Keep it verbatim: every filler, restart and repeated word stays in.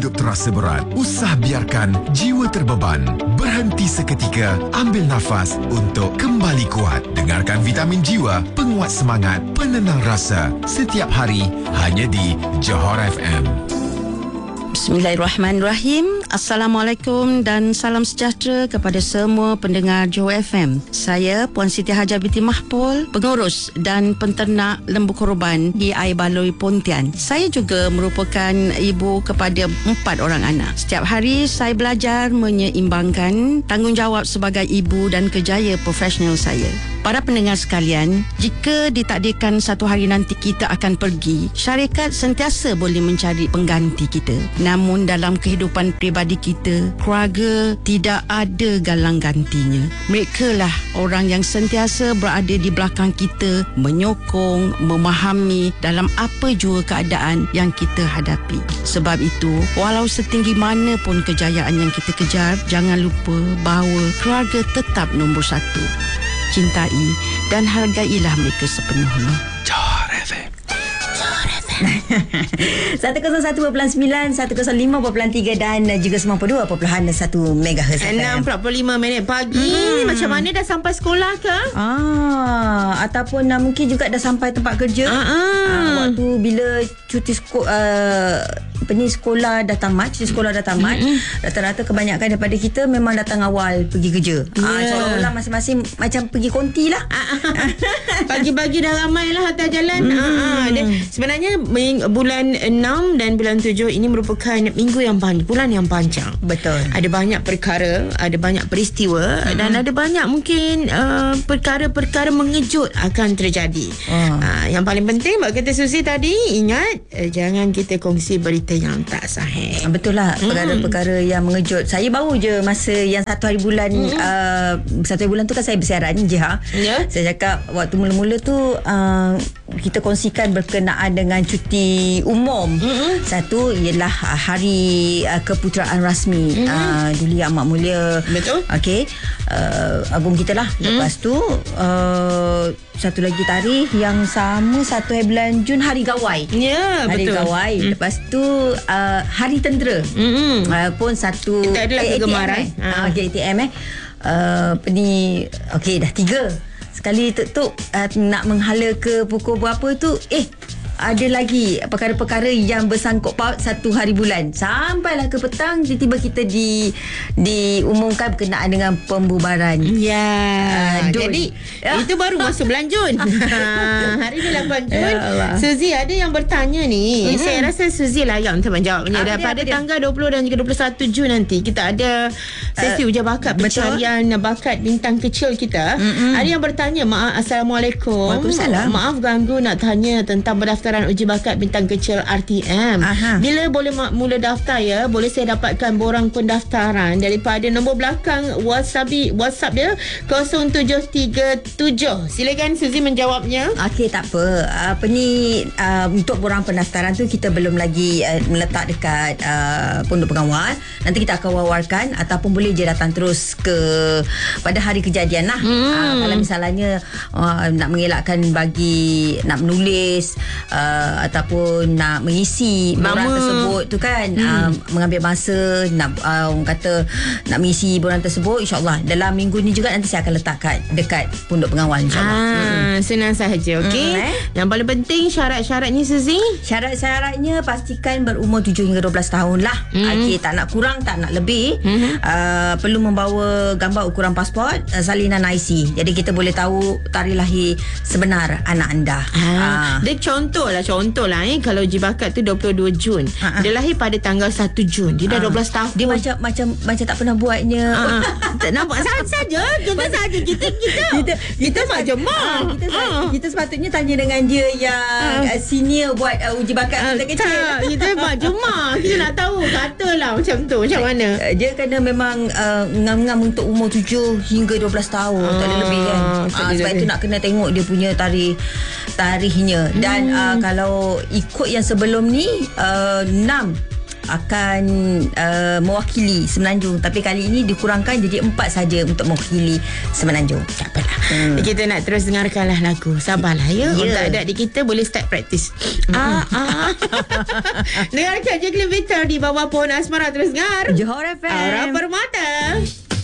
hidup terasa berat, usah biarkan jiwa terbeban. Berhenti seketika, ambil nafas untuk kembali kuat. Dengarkan Vitamin Jiwa, penguat semangat, penenang rasa. Setiap hari, hanya di Johor F M. Bismillahirrahmanirrahim. Assalamualaikum dan salam sejahtera kepada semua pendengar Johor F M. Saya Puan Siti Hajar binti Mahpol, pengurus dan penternak lembu korban di Air Baloi Pontian. Saya juga merupakan ibu kepada empat orang anak. Setiap hari saya belajar menyeimbangkan tanggungjawab sebagai ibu dan kerjaya profesional saya. Para pendengar sekalian, jika ditakdirkan satu hari nanti kita akan pergi, syarikat sentiasa boleh mencari pengganti kita. Namun dalam kehidupan peribadi kita, keluarga tidak ada galang gantinya. Mereka lah orang yang sentiasa berada di belakang kita, menyokong, memahami dalam apa jua keadaan yang kita hadapi. Sebab itu, walau setinggi mana pun kejayaan yang kita kejar, jangan lupa bahawa keluarga tetap nombor satu. Cintai dan hargailah mereka sepenuhnya. Johor F M. seratus satu perpuluhan sembilan, seratus lima perpuluhan tiga dan juga sembilan puluh dua perpuluhan satu megahertz. enam empat puluh lima minit pagi. hmm. Macam mana, dah sampai sekolah ke? Ah, ataupun uh, mungkin juga dah sampai tempat kerja. Ah, ah. Uh, waktu bila cuti sekolah uh, Peni sekolah dah tamat, cuti sekolah dah tamat, mm-hmm. rata-rata kebanyakan daripada kita memang datang awal pergi kerja. Yeah. Ah, seolah-olah masing-masing macam pergi konti lah. Pagi-pagi dah ramai lah atas jalan. Mm. Ah, dan sebenarnya bulan enam dan bulan tujuh ini merupakan minggu yang panjang, bulan yang panjang. Betul. Ada banyak perkara, ada banyak peristiwa, mm-hmm. dan ada banyak mungkin uh, perkara-perkara mengejut akan terjadi. Oh. Uh, yang paling penting, buat kata Susi tadi, ingat uh, jangan kita kongsi berita yang tak sahih. Betul lah, perkara-perkara yang mengejut. Saya baru je masa yang satu hari bulan, mm. uh, satu hari bulan tu kan saya bersiaran je. Ha? Yeah. Saya cakap waktu mula-mula tu uh, kita kongsikan berkenaan dengan cuti umum. Mm-hmm. Satu ialah hari uh, keputeraan rasmi mm-hmm. uh, Duli Yang Amat Mulia. Betul. Okey, uh, agung kita lah. Mm. Lepas tu uh, satu lagi tarikh yang sama, satu hari bulan Jun, Hari Gawai. Ya, yeah, Hari betul. Gawai. Mm. Lepas tu uh, Hari Tentera. Mm-hmm. Uh, pun satu. Kita adalah eh, kegemaran. A T M, eh. uh, okay, A T M eh. Uh, ni okey, dah tiga. Sekali tuk-tuk uh, nak menghala ke pukul berapa tu, eh ada lagi perkara-perkara yang bersangkut paut satu hari bulan. Sampailah ke petang, tiba-tiba kita di diumumkan berkenaan dengan pembubaran. Ya. Uh, jadi ya. Itu baru masuk bulan Jun. Hari ni lapan Jun. Ya, Suzy, ada yang bertanya ni. Mm-hmm. Saya rasa Suzy layak untuk menjawabnya. Apa Pada dia, tanggal dua puluh dan juga dua puluh satu Jun nanti, kita ada sesi uh, ujian bakat, pencarian bakat bintang kecil kita. Mm-hmm. Ada yang bertanya, maaf, Assalamualaikum. Waalaikumsalam. Maaf ganggu, nak tanya tentang pendaftaran uji bakat bintang kecil R T M. Aha. Bila boleh mula daftar ya? Boleh saya dapatkan borang pendaftaran daripada nombor belakang WhatsApp WhatsApp dia kosong tujuh tiga tujuh. Silakan Suzy menjawabnya. Okey, tak apa. Apa ni, uh, untuk borang pendaftaran tu kita belum lagi uh, meletak dekat uh, pondok pengawal. Nanti kita akan wawarkan, ataupun boleh je datang terus ke pada hari kejadian lah. Hmm. Uh, kalau misalnya uh, nak mengelakkan bagi nak menulis uh, ataupun nak mengisi borang tersebut tu kan, hmm. uh, mengambil masa nak uh, orang kata nak mengisi borang tersebut, insyaAllah dalam minggu ni juga nanti saya akan letakkan dekat pondok pengawal, insyaAllah. Ah, hmm. Senang sahaja. Okey. Hmm, eh? Yang paling penting syarat-syaratnya Suzy? Syarat-syaratnya pastikan berumur tujuh hingga dua belas tahun lah. Hmm. Okey, tak nak kurang, tak nak lebih. Hmm. Uh, perlu membawa gambar ukuran pasport, uh, salinan I C. Jadi kita boleh tahu tarikh lahir sebenar anak anda. Ah, uh. Dia contoh lah, contoh lah eh, kalau uji bakat tu dua puluh dua Jun. Uh-huh. Dia lahir pada tanggal satu Jun. Dia dah uh. dua belas tahun. Dia macam macam macam tak pernah buatnya. Uh-huh. Tak nampak saja. Kita saja kita kita kita, kita macam mak. Kita, uh. kita sepatutnya tanya dengan dia yang uh. senior buat uh, uji bakat uh, kita kecil. Tak, kita macam mak. Kita nak tahu katalah macam tu, macam mana. Dia kena memang uh, ngam-ngam untuk umur tujuh hingga dua belas tahun. Uh, tak ada lebih kan. Uh, sebab itu nak kena tengok dia punya tarikh tarikhnya. Dan hmm. uh, kalau ikut yang sebelum ni uh, enam akan uh, mewakili Semenanjung, tapi kali ini dikurangkan jadi empat saja untuk mewakili Semenanjung. Tak apalah. Hmm. Kita nak terus dengarkanlah lagu. Sabarlah ya. Yeah. Untuk adik-adik kita boleh start practice. Mm. Ah ah. Dengarkan Jacqueline Victor di bawah pohon asmara, terus dengar Johor F M. Aura Permata.